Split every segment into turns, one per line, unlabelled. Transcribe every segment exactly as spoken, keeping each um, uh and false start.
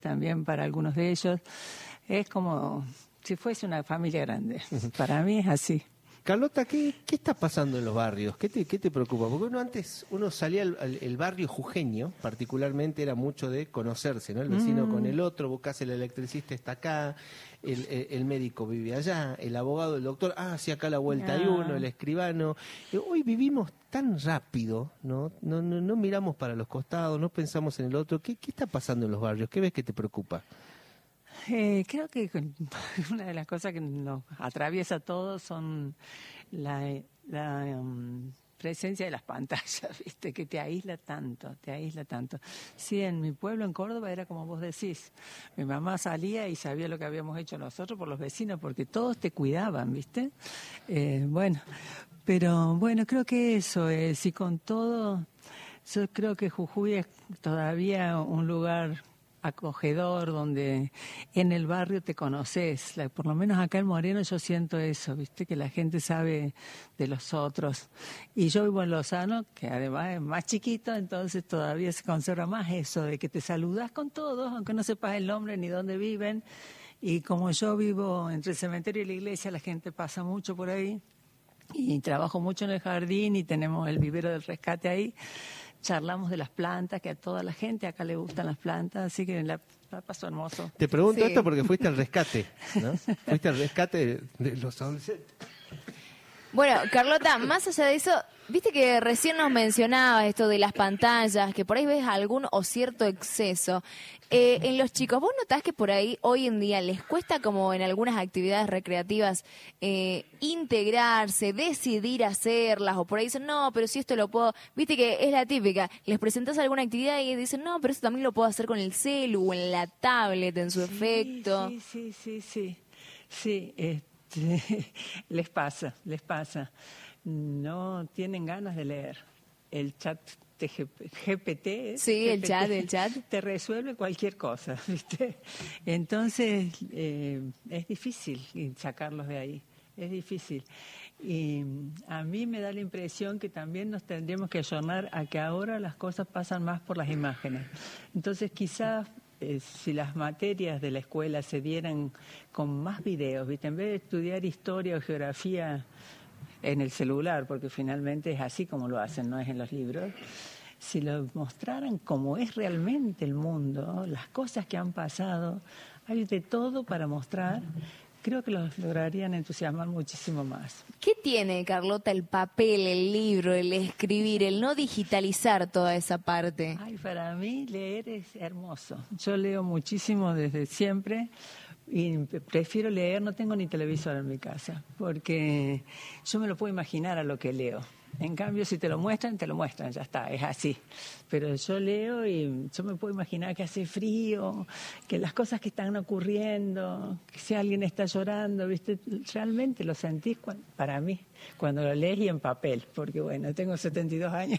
también para algunos de ellos. Es como si fuese una familia grande. Para mí es así.
Carlota, ¿qué, qué está pasando en los barrios? ¿Qué te, qué te preocupa? Porque uno antes, uno salía al, al el barrio jujeño, particularmente era mucho de conocerse, ¿no? El vecino mm. con el otro, vos casi el electricista está acá, el, el, el médico vive allá, el abogado, el doctor, ah, sí, acá a la vuelta hay ah. uno, el escribano. Eh, hoy vivimos tan rápido, ¿no? No, no, no miramos para los costados, no pensamos en el otro. ¿Qué, qué está pasando en los barrios? ¿Qué ves que te preocupa?
Eh, creo que una de las cosas que nos atraviesa a todos son la, la um, presencia de las pantallas, ¿viste? Que te aísla tanto, te aísla tanto. Sí, en mi pueblo, en Córdoba, era como vos decís. Mi mamá salía y sabía lo que habíamos hecho nosotros por los vecinos, porque todos te cuidaban, ¿viste? Eh, bueno, pero bueno, creo que eso es, y con todo, yo creo que Jujuy es todavía un lugar acogedor, donde en el barrio te conoces. Por lo menos acá en Moreno yo siento eso, viste, que la gente sabe de los otros. Y yo vivo en Lozano, que además es más chiquito, entonces todavía se conserva más eso, de que te saludas con todos, aunque no sepas el nombre ni dónde viven. Y como yo vivo entre el cementerio y la iglesia, la gente pasa mucho por ahí. Y trabajo mucho en el jardín y tenemos el vivero del rescate ahí. Charlamos de las plantas, que a toda la gente acá le gustan las plantas, así que la, la pasó hermoso.
Te pregunto
sí.
esto porque fuiste al rescate, ¿no? Fuiste al rescate de, de los adolescentes.
Bueno, Carlota, más allá de eso, viste que recién nos mencionabas esto de las pantallas, que por ahí ves algún o cierto exceso. Eh, en los chicos, ¿vos notás que por ahí hoy en día les cuesta, como en algunas actividades recreativas, eh, integrarse, decidir hacerlas? O por ahí dicen, no, pero si esto lo puedo... Viste que es la típica, les presentás alguna actividad y dicen, no, pero eso también lo puedo hacer con el celu o en la tablet, en su
sí,
efecto.
Sí, sí, sí, sí. Sí, este, les pasa, les pasa. No tienen ganas de leer. El chat de G P T,
sí,
G P T,
el chat, el chat
te resuelve cualquier cosa, ¿viste? Entonces eh, es difícil sacarlos de ahí, es difícil. Y a mí me da la impresión que también nos tendríamos que ayornar a que ahora las cosas pasan más por las imágenes. Entonces quizás eh, si las materias de la escuela se dieran con más videos, ¿viste? En vez de estudiar historia o geografía en el celular, porque finalmente es así como lo hacen, no es en los libros. Si lo mostraran como es realmente el mundo, las cosas que han pasado, hay de todo para mostrar, creo que los lograrían entusiasmar muchísimo más.
¿Qué tiene, Carlota, el papel, el libro, el escribir, el no digitalizar toda esa parte?
Ay, para mí leer es hermoso. Yo leo muchísimo desde siempre. Y prefiero leer, no tengo ni televisor en mi casa, porque yo me lo puedo imaginar a lo que leo. En cambio, si te lo muestran, te lo muestran, ya está, es así. Pero yo leo y yo me puedo imaginar que hace frío, que las cosas que están ocurriendo, que si alguien está llorando, ¿viste? Realmente lo sentís cuando, para mí, cuando lo lees y en papel, porque bueno, tengo setenta y dos años.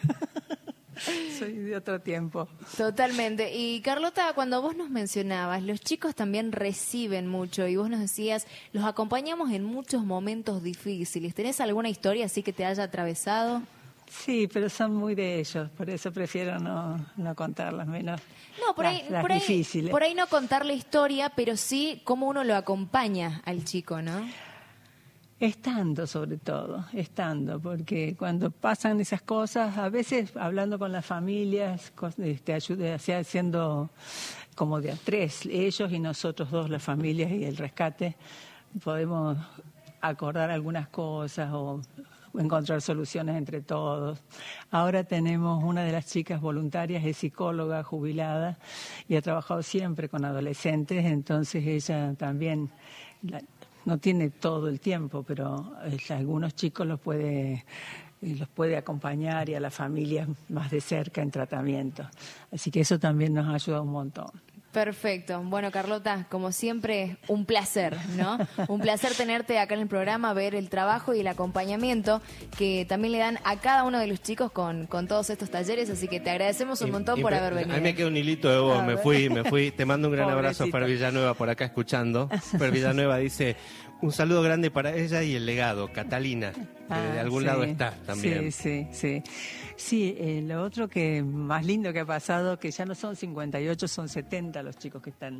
Soy de otro tiempo.
Totalmente. Y Carlota, cuando vos nos mencionabas, los chicos también reciben mucho y vos nos decías, los acompañamos en muchos momentos difíciles. ¿Tenés alguna historia así que te haya atravesado?
Sí, pero son muy de ellos, por eso prefiero no, no contarlas, menos
no, por ahí,
las, las
por ahí,
difíciles.
Por ahí no contar la historia, pero sí cómo uno lo acompaña al chico, ¿no?
Estando, sobre todo, estando, porque cuando pasan esas cosas, a veces hablando con las familias, te ayuda, haciendo como de a tres, ellos y nosotros dos, las familias y el rescate, podemos acordar algunas cosas o encontrar soluciones entre todos. Ahora tenemos una de las chicas voluntarias, es psicóloga jubilada y ha trabajado siempre con adolescentes, entonces ella también... La, no tiene todo el tiempo, pero eh, algunos chicos los puede, eh, los puede acompañar y a las familias más de cerca en tratamiento. Así que eso también nos ayuda un montón.
Perfecto. Bueno, Carlota, como siempre, un placer, ¿no? Un placer tenerte acá en el programa, ver el trabajo y el acompañamiento que también le dan a cada uno de los chicos con, con todos estos talleres, así que te agradecemos un montón
y,
por
y,
haber venido.
A mí me queda un hilito de vos, me fui, me fui. Te mando un gran abrazo para Villanueva por acá escuchando. Fer Villanueva dice, un saludo grande para ella y el legado, Catalina, que ah, de algún
sí,
lado está también.
Sí, sí, sí. Sí, eh, lo otro que más lindo que ha pasado, que ya no son cincuenta y ocho, son setenta los chicos que están